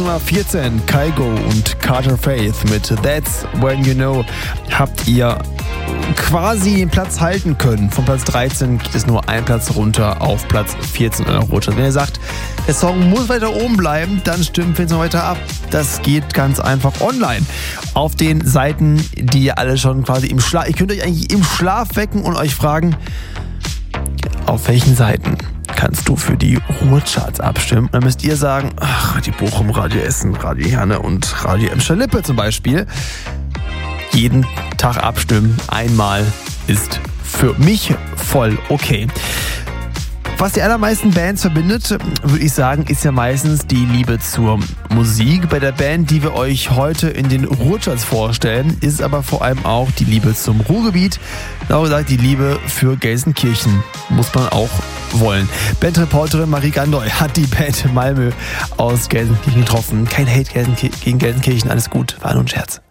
Nummer 14, Kygo und Carter Faith mit That's When You Know habt ihr quasi den Platz halten können. Von Platz 13 geht es nur einen Platz runter auf Platz 14 in der Rutschart. Wenn ihr sagt, der Song muss weiter oben bleiben, dann stimmt wir jetzt noch weiter ab. Das geht ganz einfach online. Auf den Seiten, die ihr alle schon quasi im Schlaf... Ihr könnt euch eigentlich im Schlaf wecken und euch fragen, auf welchen Seiten kannst du für die Ruhrcharts abstimmen? Dann müsst ihr sagen, Radio Bochum, Radio Essen, Radio Herne und Radio Emscher-Lippe zum Beispiel. Jeden Tag abstimmen, einmal ist für mich voll okay. Was die allermeisten Bands verbindet, würde ich sagen, ist ja meistens die Liebe zur Musik. Bei der Band, die wir euch heute in den Ruhrcharts vorstellen, ist aber vor allem auch die Liebe zum Ruhrgebiet. Genauer gesagt, die Liebe für Gelsenkirchen muss man auch wollen. Bandreporterin Marie Gandoy hat die Band Malmö aus Gelsenkirchen getroffen. Kein Hate gegen Gelsenkirchen, alles gut, war nur ein Scherz.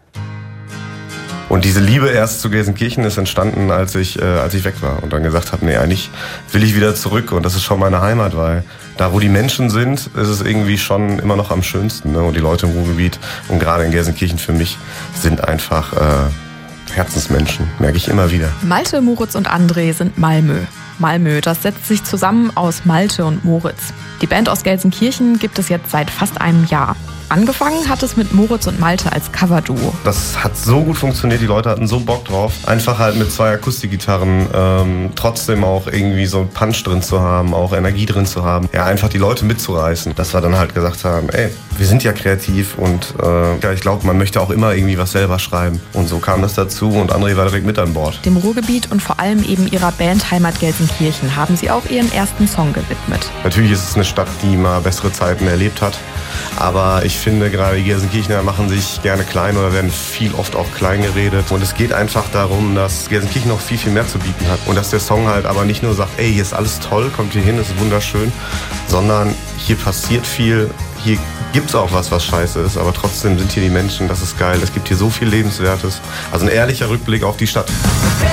Und diese Liebe erst zu Gelsenkirchen ist entstanden, als ich weg war und dann gesagt habe, nee, eigentlich will ich wieder zurück und das ist schon meine Heimat, weil da, wo die Menschen sind, ist es irgendwie schon immer noch am schönsten. Ne? Und die Leute im Ruhrgebiet und gerade in Gelsenkirchen für mich sind einfach Herzensmenschen, merke ich immer wieder. Malte, Moritz und André sind Malmö. Malmö, das setzt sich zusammen aus Malte und Moritz. Die Band aus Gelsenkirchen gibt es jetzt seit fast einem Jahr. Angefangen hat es mit Moritz und Malte als Coverduo. Das hat so gut funktioniert, die Leute hatten so Bock drauf. Einfach halt mit 2 Akustikgitarren trotzdem auch irgendwie so einen Punch drin zu haben, auch Energie drin zu haben. Ja, einfach die Leute mitzureißen. Dass wir dann halt gesagt haben, ey, wir sind ja kreativ und ja, ich glaube, man möchte auch immer irgendwie was selber schreiben. Und so kam das dazu und André war direkt mit an Bord. Dem Ruhrgebiet und vor allem eben ihrer Band Heimat Gelsenkirchen haben sie auch ihren ersten Song gewidmet. Natürlich ist es eine Stadt, die mal bessere Zeiten erlebt hat. Aber ich finde, gerade die Gelsenkirchener machen sich gerne klein oder werden oft auch klein geredet. Und es geht einfach darum, dass Gelsenkirchen noch viel, viel mehr zu bieten hat. Und dass der Song halt aber nicht nur sagt, ey, hier ist alles toll, kommt hier hin, ist wunderschön, sondern hier passiert viel, hier gibt's auch was scheiße ist, aber trotzdem sind hier die Menschen, das ist geil. Es gibt hier so viel Lebenswertes. Also ein ehrlicher Rückblick auf die Stadt.